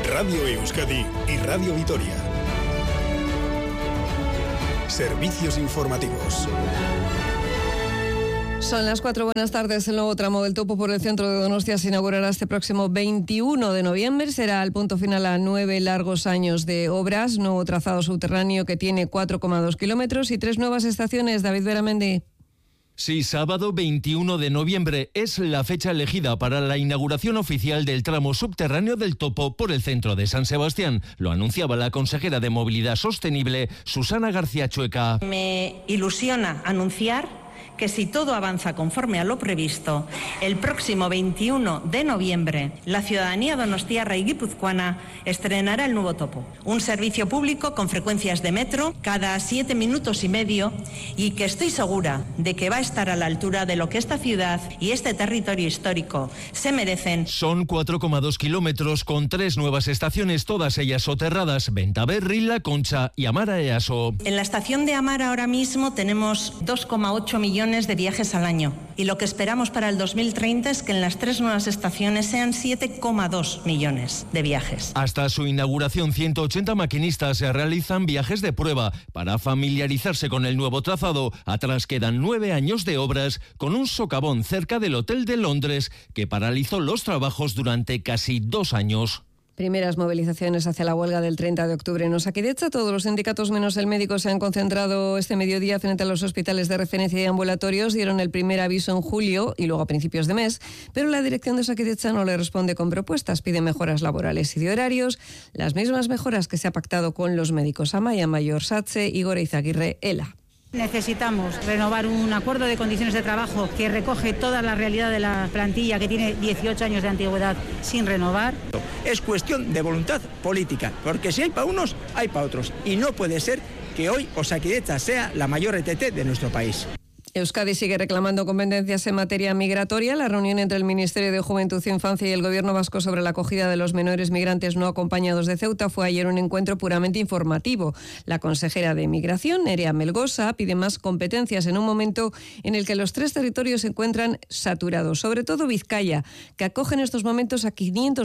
Radio Euskadi y Radio Vitoria. Servicios informativos. Son las 4, buenas tardes. El nuevo tramo del Topo por el centro de Donostia se inaugurará este próximo 21 de noviembre. Será el punto final a 9 largos años de obras. Nuevo trazado subterráneo que tiene 4,2 kilómetros y 3 nuevas estaciones. David Beramendi. Sí, sábado 21 de noviembre es la fecha elegida para la inauguración oficial del tramo subterráneo del Topo por el centro de San Sebastián. Lo anunciaba la consejera de Movilidad Sostenible, Susana García Chueca. Me ilusiona anunciar que si todo avanza conforme a lo previsto, el próximo 21 de noviembre la ciudadanía donostiarra y guipuzcoana estrenará el nuevo Topo, un servicio público con frecuencias de metro cada 7 minutos y medio y que estoy segura de que va a estar a la altura de lo que esta ciudad y este territorio histórico se merecen. Son 4,2 kilómetros con 3 nuevas estaciones, todas ellas soterradas: Bentaberri, La Concha y Amara Easo. En la estación de Amara ahora mismo tenemos 2,8 millones de viajes al año y lo que esperamos para el 2030 es que en las 3 nuevas estaciones sean 7,2 millones de viajes. Hasta su inauguración, 180 maquinistas se realizan viajes de prueba para familiarizarse con el nuevo trazado. Atrás quedan 9 años de obras con un socavón cerca del Hotel de Londres que paralizó los trabajos durante casi 2 años. Primeras movilizaciones hacia la huelga del 30 de octubre en Osakidetza. Todos los sindicatos menos el médico se han concentrado este mediodía frente a los hospitales de referencia y ambulatorios. Dieron el primer aviso en julio y luego a principios de mes, pero la dirección de Osakidetza no le responde con propuestas. Pide mejoras laborales y de horarios, las mismas mejoras que se ha pactado con los médicos. Amaya Mayor Satse, Igor Izaguirre, ELA. Necesitamos renovar un acuerdo de condiciones de trabajo que recoge toda la realidad de la plantilla que tiene 18 años de antigüedad sin renovar. Es cuestión de voluntad política, porque si hay para unos, hay para otros. Y no puede ser que hoy Osakidetza sea la mayor ETT de nuestro país. Euskadi sigue reclamando competencias en materia migratoria. La reunión entre el Ministerio de Juventud e Infancia y el Gobierno vasco sobre la acogida de los menores migrantes no acompañados de Ceuta fue ayer un encuentro puramente informativo. La consejera de Migración, Nerea Melgosa, pide más competencias en un momento en el que los 3 territorios se encuentran saturados, sobre todo Vizcaya, que acoge en estos momentos a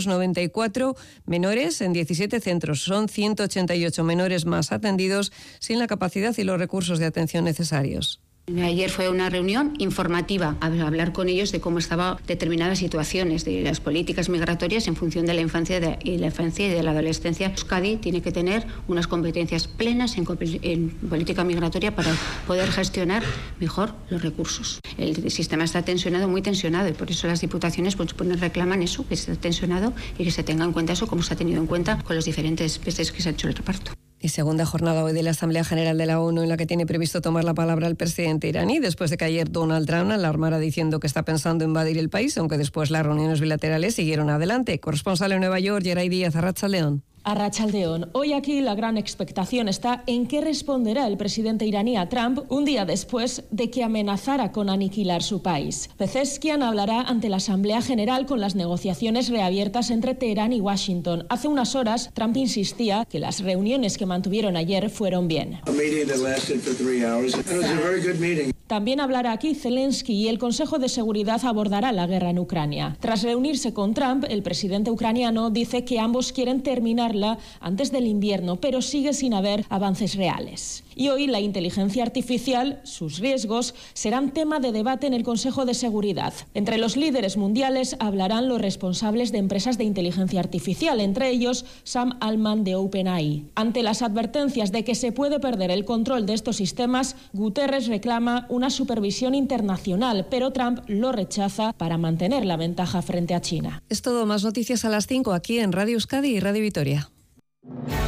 594 menores en 17 centros. Son 188 menores más atendidos sin la capacidad y los recursos de atención necesarios. Ayer fue una reunión informativa, a hablar con ellos de cómo estaban determinadas situaciones de las políticas migratorias en función de la infancia y de la adolescencia. Euskadi tiene que tener unas competencias plenas en política migratoria para poder gestionar mejor los recursos. El sistema está tensionado, muy tensionado, y por eso las diputaciones reclaman eso, que esté tensionado y que se tenga en cuenta eso como se ha tenido en cuenta con los diferentes veces que se ha hecho el reparto. Y segunda jornada hoy de la Asamblea General de la ONU en la que tiene previsto tomar la palabra el presidente iraní después de que ayer Donald Trump alarmara diciendo que está pensando invadir el país, aunque después las reuniones bilaterales siguieron adelante. Corresponsal en Nueva York, Geray Díaz, Arratsaldeon. Arratsaldeon. Hoy aquí la gran expectación está en qué responderá el presidente iraní a Trump un día después de que amenazara con aniquilar su país. Pezeshkian hablará ante la Asamblea General con las negociaciones reabiertas entre Teherán y Washington. Hace unas horas, Trump insistía que las reuniones que mantuvieron ayer fueron bien. También hablará aquí Zelensky y el Consejo de Seguridad abordará la guerra en Ucrania. Tras reunirse con Trump, el presidente ucraniano dice que ambos quieren terminarla antes del invierno, pero sigue sin haber avances reales. Y hoy la inteligencia artificial, sus riesgos, serán tema de debate en el Consejo de Seguridad. Entre los líderes mundiales hablarán los responsables de empresas de inteligencia artificial, entre ellos Sam Altman de OpenAI. Ante las advertencias de que se puede perder el control de estos sistemas, Guterres reclama una supervisión internacional, pero Trump lo rechaza para mantener la ventaja frente a China. Es todo, más noticias a las 5 aquí en Radio Euskadi y Radio Vitoria.